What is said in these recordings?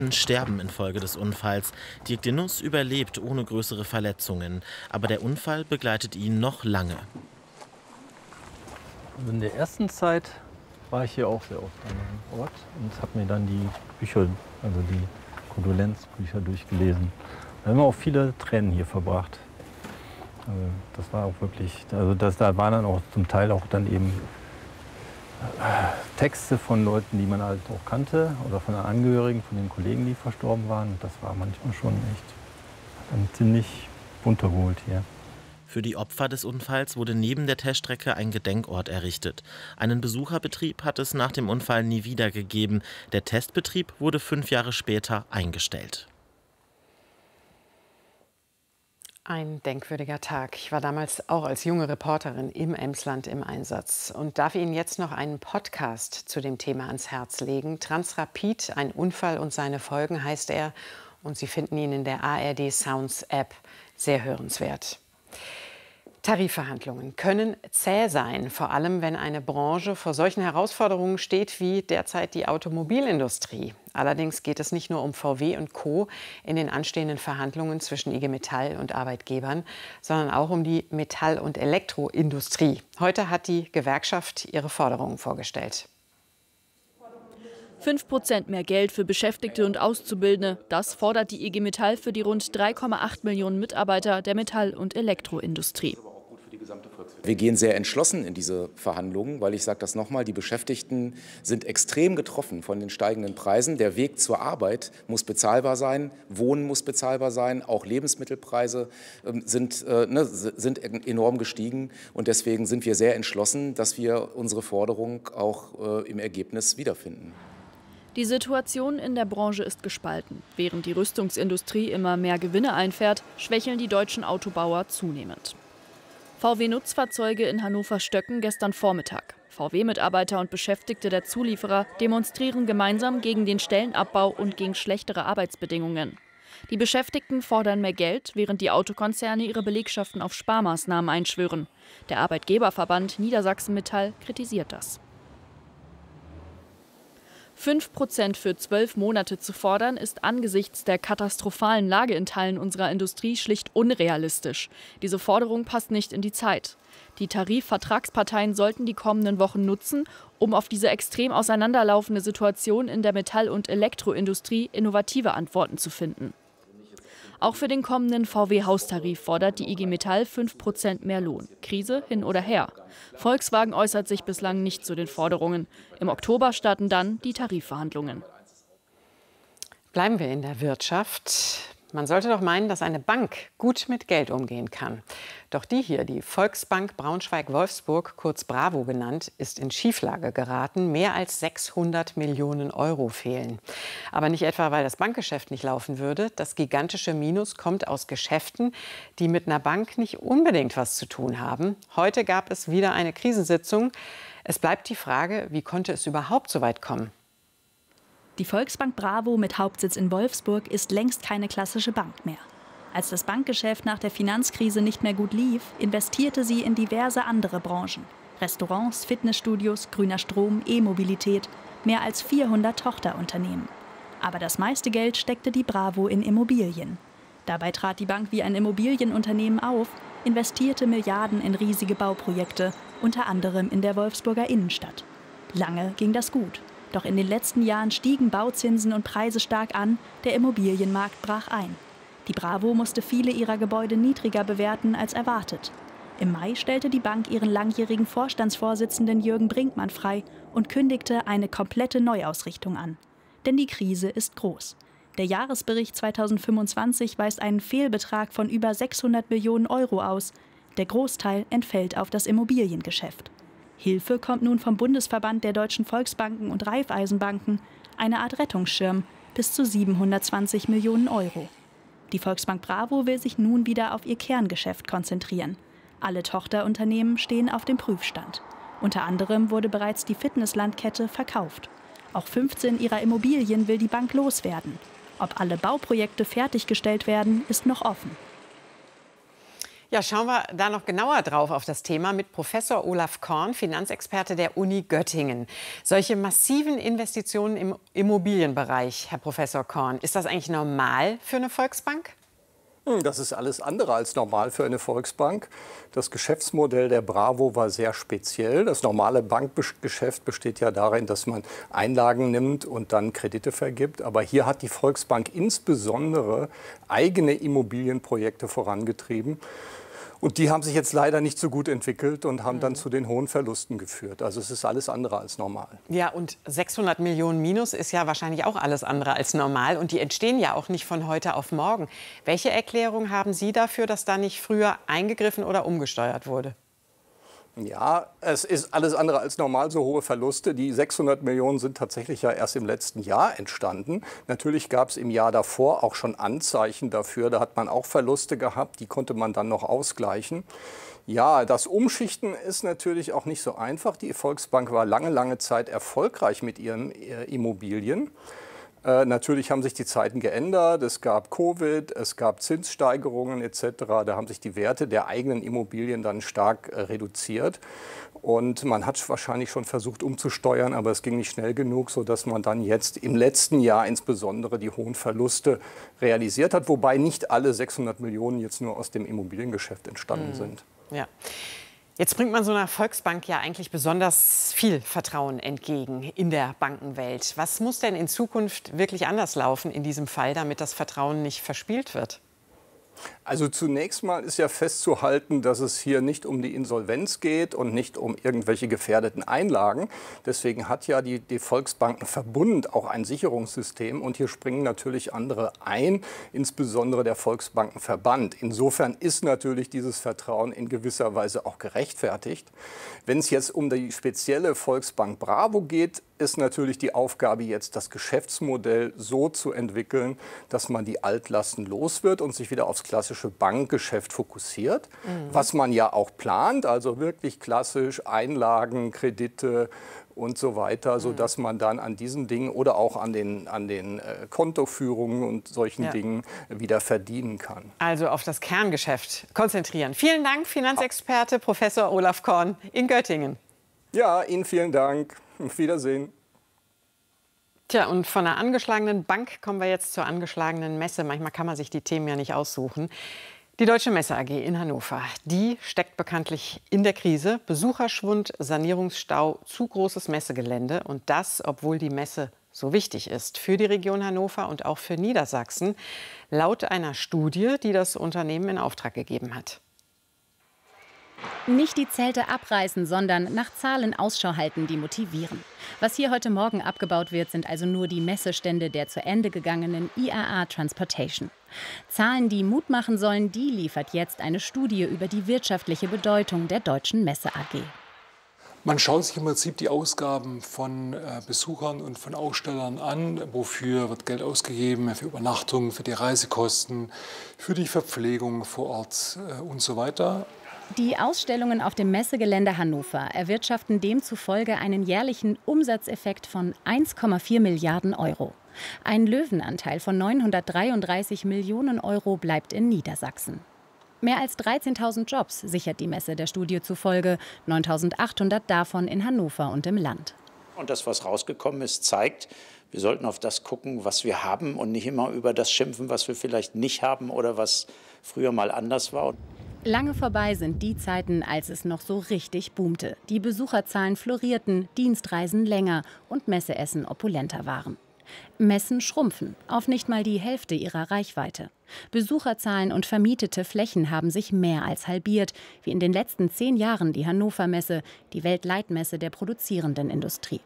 Sterben infolge des Unfalls. Dirk de Nuss überlebt ohne größere Verletzungen. Aber der Unfall begleitet ihn noch lange. Also in der ersten Zeit war ich hier auch sehr oft an einem Ort und habe mir dann die Bücher, also die Kondolenzbücher durchgelesen. Da haben wir auch viele Tränen hier verbracht. Das war auch wirklich, also da waren dann auch zum Teil auch dann eben Texte von Leuten, die man halt auch kannte oder von den Angehörigen, von den Kollegen, die verstorben waren. Das war manchmal schon echt dann ziemlich runtergeholt hier. Für die Opfer des Unfalls wurde neben der Teststrecke ein Gedenkort errichtet. Einen Besucherbetrieb hat es nach dem Unfall nie wieder gegeben. Der Testbetrieb wurde 5 Jahre später eingestellt. Ein denkwürdiger Tag. Ich war damals auch als junge Reporterin im Emsland im Einsatz und darf Ihnen jetzt noch einen Podcast zu dem Thema ans Herz legen. Transrapid, ein Unfall und seine Folgen heißt er. Und Sie finden ihn in der ARD Sounds App. Sehr hörenswert. Tarifverhandlungen können zäh sein, vor allem wenn eine Branche vor solchen Herausforderungen steht wie derzeit die Automobilindustrie. Allerdings geht es nicht nur um VW und Co. in den anstehenden Verhandlungen zwischen IG Metall und Arbeitgebern, sondern auch um die Metall- und Elektroindustrie. Heute hat die Gewerkschaft ihre Forderungen vorgestellt. 5% mehr Geld für Beschäftigte und Auszubildende, das fordert die IG Metall für die rund 3,8 Millionen Mitarbeiter der Metall- und Elektroindustrie. Wir gehen sehr entschlossen in diese Verhandlungen, weil ich sage das nochmal, die Beschäftigten sind extrem getroffen von den steigenden Preisen. Der Weg zur Arbeit muss bezahlbar sein, Wohnen muss bezahlbar sein, auch Lebensmittelpreise sind enorm gestiegen. Und deswegen sind wir sehr entschlossen, dass wir unsere Forderung auch im Ergebnis wiederfinden. Die Situation in der Branche ist gespalten. Während die Rüstungsindustrie immer mehr Gewinne einfährt, schwächeln die deutschen Autobauer zunehmend. VW-Nutzfahrzeuge in Hannover-Stöcken gestern Vormittag. VW-Mitarbeiter und Beschäftigte der Zulieferer demonstrieren gemeinsam gegen den Stellenabbau und gegen schlechtere Arbeitsbedingungen. Die Beschäftigten fordern mehr Geld, während die Autokonzerne ihre Belegschaften auf Sparmaßnahmen einschwören. Der Arbeitgeberverband Niedersachsen Metall kritisiert das. 5% für 12 Monate zu fordern, ist angesichts der katastrophalen Lage in Teilen unserer Industrie schlicht unrealistisch. Diese Forderung passt nicht in die Zeit. Die Tarifvertragsparteien sollten die kommenden Wochen nutzen, um auf diese extrem auseinanderlaufende Situation in der Metall- und Elektroindustrie innovative Antworten zu finden. Auch für den kommenden VW-Haustarif fordert die IG Metall 5% mehr Lohn. Krise hin oder her. Volkswagen äußert sich bislang nicht zu den Forderungen. Im Oktober starten dann die Tarifverhandlungen. Bleiben wir in der Wirtschaft. Man sollte doch meinen, dass eine Bank gut mit Geld umgehen kann. Doch die hier, die Volksbank Braunschweig-Wolfsburg, kurz Bravo genannt, ist in Schieflage geraten. Mehr als 600 Millionen Euro fehlen. Aber nicht etwa, weil das Bankgeschäft nicht laufen würde. Das gigantische Minus kommt aus Geschäften, die mit einer Bank nicht unbedingt was zu tun haben. Heute gab es wieder eine Krisensitzung. Es bleibt die Frage, wie konnte es überhaupt so weit kommen? Die Volksbank Bravo mit Hauptsitz in Wolfsburg ist längst keine klassische Bank mehr. Als das Bankgeschäft nach der Finanzkrise nicht mehr gut lief, investierte sie in diverse andere Branchen. Restaurants, Fitnessstudios, grüner Strom, E-Mobilität, mehr als 400 Tochterunternehmen. Aber das meiste Geld steckte die Bravo in Immobilien. Dabei trat die Bank wie ein Immobilienunternehmen auf, investierte Milliarden in riesige Bauprojekte, unter anderem in der Wolfsburger Innenstadt. Lange ging das gut. Doch in den letzten Jahren stiegen Bauzinsen und Preise stark an, der Immobilienmarkt brach ein. Die Bravo musste viele ihrer Gebäude niedriger bewerten als erwartet. Im Mai stellte die Bank ihren langjährigen Vorstandsvorsitzenden Jürgen Brinkmann frei und kündigte eine komplette Neuausrichtung an. Denn die Krise ist groß. Der Jahresbericht 2025 weist einen Fehlbetrag von über 600 Millionen Euro aus. Der Großteil entfällt auf das Immobiliengeschäft. Hilfe kommt nun vom Bundesverband der deutschen Volksbanken und Raiffeisenbanken, eine Art Rettungsschirm, bis zu 720 Millionen Euro. Die Volksbank Bravo will sich nun wieder auf ihr Kerngeschäft konzentrieren. Alle Tochterunternehmen stehen auf dem Prüfstand. Unter anderem wurde bereits die Fitnesslandkette verkauft. Auch 15 ihrer Immobilien will die Bank loswerden. Ob alle Bauprojekte fertiggestellt werden, ist noch offen. Ja, schauen wir da noch genauer drauf auf das Thema mit Professor Olaf Korn, Finanzexperte der Uni Göttingen. Solche massiven Investitionen im Immobilienbereich, Herr Professor Korn, ist das eigentlich normal für eine Volksbank? Das ist alles andere als normal für eine Volksbank. Das Geschäftsmodell der Bravo war sehr speziell. Das normale Bankgeschäft besteht ja darin, dass man Einlagen nimmt und dann Kredite vergibt. Aber hier hat die Volksbank insbesondere eigene Immobilienprojekte vorangetrieben. Und die haben sich jetzt leider nicht so gut entwickelt und haben dann zu den hohen Verlusten geführt. Also es ist alles andere als normal. Ja, und 600 Millionen Minus ist ja wahrscheinlich auch alles andere als normal. Und die entstehen ja auch nicht von heute auf morgen. Welche Erklärung haben Sie dafür, dass da nicht früher eingegriffen oder umgesteuert wurde? Ja, es ist alles andere als normal, so hohe Verluste. Die 600 Millionen sind tatsächlich ja erst im letzten Jahr entstanden. Natürlich gab es im Jahr davor auch schon Anzeichen dafür. Da hat man auch Verluste gehabt, die konnte man dann noch ausgleichen. Ja, das Umschichten ist natürlich auch nicht so einfach. Die Volksbank war lange Zeit erfolgreich mit ihren Immobilien. Natürlich haben sich die Zeiten geändert. Es gab Covid, es gab Zinssteigerungen etc. Da haben sich die Werte der eigenen Immobilien dann stark reduziert. Und man hat wahrscheinlich schon versucht umzusteuern, aber es ging nicht schnell genug, sodass man dann jetzt im letzten Jahr insbesondere die hohen Verluste realisiert hat. Wobei nicht alle 600 Millionen jetzt nur aus dem Immobiliengeschäft entstanden sind. Ja. Jetzt bringt man so einer Volksbank ja eigentlich besonders viel Vertrauen entgegen in der Bankenwelt. Was muss denn in Zukunft wirklich anders laufen in diesem Fall, damit das Vertrauen nicht verspielt wird? Also zunächst mal ist ja festzuhalten, dass es hier nicht um die Insolvenz geht und nicht um irgendwelche gefährdeten Einlagen. Deswegen hat ja die Volksbankenverbund auch ein Sicherungssystem und hier springen natürlich andere ein, insbesondere der Volksbankenverband. Insofern ist natürlich dieses Vertrauen in gewisser Weise auch gerechtfertigt. Wenn es jetzt um die spezielle Volksbank Bravo geht, ist natürlich die Aufgabe jetzt, das Geschäftsmodell so zu entwickeln, dass man die Altlasten los wird und sich wieder aufs klassische Bankgeschäft fokussiert, was man ja auch plant, also wirklich klassisch Einlagen, Kredite und so weiter, sodass man dann an diesen Dingen oder auch an den Kontoführungen und solchen Dingen wieder verdienen kann. Also auf das Kerngeschäft konzentrieren. Vielen Dank, Finanzexperte Professor Olaf Korn in Göttingen. Ja, Ihnen vielen Dank. Auf Wiedersehen. Tja, und von einer angeschlagenen Bank kommen wir jetzt zur angeschlagenen Messe. Manchmal kann man sich die Themen ja nicht aussuchen. Die Deutsche Messe AG in Hannover, die steckt bekanntlich in der Krise. Besucherschwund, Sanierungsstau, zu großes Messegelände. Und das, obwohl die Messe so wichtig ist für die Region Hannover und auch für Niedersachsen, laut einer Studie, die das Unternehmen in Auftrag gegeben hat. Nicht die Zelte abreißen, sondern nach Zahlen Ausschau halten, die motivieren. Was hier heute Morgen abgebaut wird, sind also nur die Messestände der zu Ende gegangenen IAA Transportation. Zahlen, die Mut machen sollen, die liefert jetzt eine Studie über die wirtschaftliche Bedeutung der Deutschen Messe AG. Man schaut sich im Prinzip die Ausgaben von Besuchern und von Ausstellern an. Wofür wird Geld ausgegeben? Für Übernachtung, für die Reisekosten, für die Verpflegung vor Ort und so weiter. Die Ausstellungen auf dem Messegelände Hannover erwirtschaften demzufolge einen jährlichen Umsatzeffekt von 1,4 Milliarden Euro. Ein Löwenanteil von 933 Millionen Euro bleibt in Niedersachsen. Mehr als 13.000 Jobs sichert die Messe der Studie zufolge, 9.800 davon in Hannover und im Land. Und das, was rausgekommen ist, zeigt, wir sollten auf das gucken, was wir haben und nicht immer über das schimpfen, was wir vielleicht nicht haben oder was früher mal anders war. Lange vorbei sind die Zeiten, als es noch so richtig boomte. Die Besucherzahlen florierten, Dienstreisen länger und Messeessen opulenter waren. Messen schrumpfen auf nicht mal die Hälfte ihrer Reichweite. Besucherzahlen und vermietete Flächen haben sich mehr als halbiert, wie in den letzten 10 Jahren die Hannover Messe, die Weltleitmesse der produzierenden Industrie.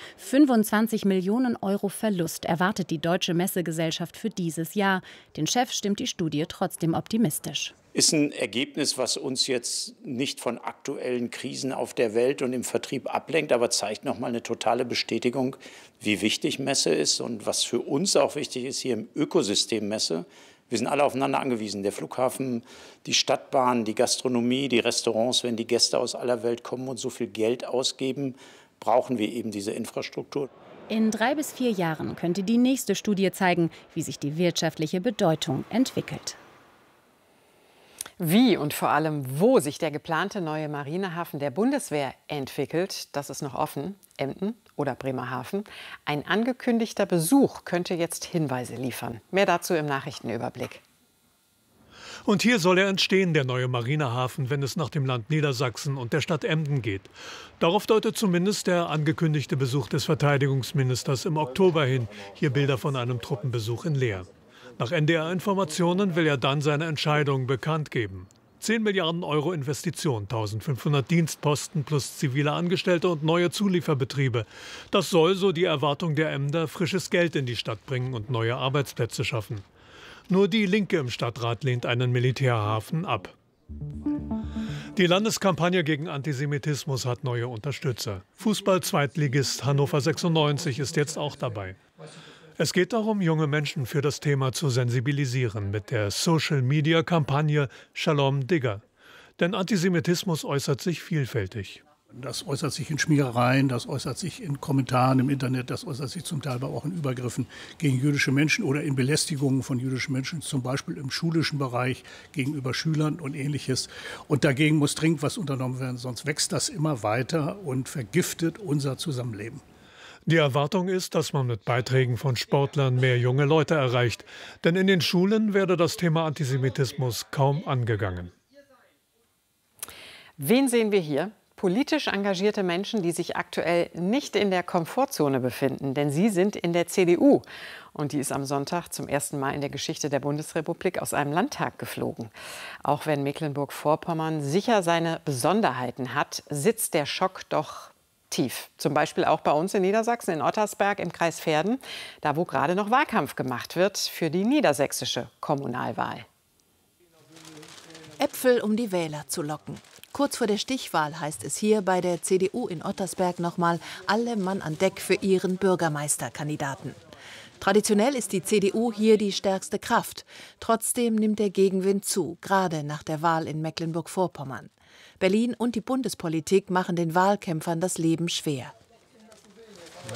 25 Millionen Euro Verlust erwartet die Deutsche Messegesellschaft für dieses Jahr. Den Chef stimmt die Studie trotzdem optimistisch. Ist ein Ergebnis, was uns jetzt nicht von aktuellen Krisen auf der Welt und im Vertrieb ablenkt, aber zeigt nochmal eine totale Bestätigung, wie wichtig Messe ist und was für uns auch wichtig ist hier im Ökosystem Messe. Wir sind alle aufeinander angewiesen. Der Flughafen, die Stadtbahn, die Gastronomie, die Restaurants, wenn die Gäste aus aller Welt kommen und so viel Geld ausgeben, brauchen wir eben diese Infrastruktur. In 3 bis 4 Jahren könnte die nächste Studie zeigen, wie sich die wirtschaftliche Bedeutung entwickelt. Wie und vor allem, wo sich der geplante neue Marinehafen der Bundeswehr entwickelt, das ist noch offen. Emden oder Bremerhaven. Ein angekündigter Besuch könnte jetzt Hinweise liefern. Mehr dazu im Nachrichtenüberblick. Und hier soll er entstehen, der neue Marinehafen, wenn es nach dem Land Niedersachsen und der Stadt Emden geht. Darauf deutet zumindest der angekündigte Besuch des Verteidigungsministers im Oktober hin. Hier Bilder von einem Truppenbesuch in Leer. Nach NDR-Informationen will er dann seine Entscheidung bekannt geben. 10 Milliarden Euro Investition, 1500 Dienstposten plus zivile Angestellte und neue Zulieferbetriebe. Das soll, so die Erwartung der Emder, frisches Geld in die Stadt bringen und neue Arbeitsplätze schaffen. Nur die Linke im Stadtrat lehnt einen Militärhafen ab. Die Landeskampagne gegen Antisemitismus hat neue Unterstützer. Fußball-Zweitligist Hannover 96 ist jetzt auch dabei. Es geht darum, junge Menschen für das Thema zu sensibilisieren mit der Social-Media-Kampagne Shalom Digger. Denn Antisemitismus äußert sich vielfältig. Das äußert sich in Schmierereien, das äußert sich in Kommentaren im Internet, das äußert sich zum Teil aber auch in Übergriffen gegen jüdische Menschen oder in Belästigungen von jüdischen Menschen, zum Beispiel im schulischen Bereich gegenüber Schülern und Ähnliches. Und dagegen muss dringend was unternommen werden, sonst wächst das immer weiter und vergiftet unser Zusammenleben. Die Erwartung ist, dass man mit Beiträgen von Sportlern mehr junge Leute erreicht. Denn in den Schulen werde das Thema Antisemitismus kaum angegangen. Wen sehen wir hier? Politisch engagierte Menschen, die sich aktuell nicht in der Komfortzone befinden. Denn sie sind in der CDU. Und die ist am Sonntag zum ersten Mal in der Geschichte der Bundesrepublik aus einem Landtag geflogen. Auch wenn Mecklenburg-Vorpommern sicher seine Besonderheiten hat, sitzt der Schock doch tief. Zum Beispiel auch bei uns in Niedersachsen, in Ottersberg im Kreis Verden, da wo gerade noch Wahlkampf gemacht wird für die niedersächsische Kommunalwahl. Äpfel, um die Wähler zu locken. Kurz vor der Stichwahl heißt es hier bei der CDU in Ottersberg nochmal alle Mann an Deck für ihren Bürgermeisterkandidaten. Traditionell ist die CDU hier die stärkste Kraft. Trotzdem nimmt der Gegenwind zu, gerade nach der Wahl in Mecklenburg-Vorpommern. Berlin und die Bundespolitik machen den Wahlkämpfern das Leben schwer.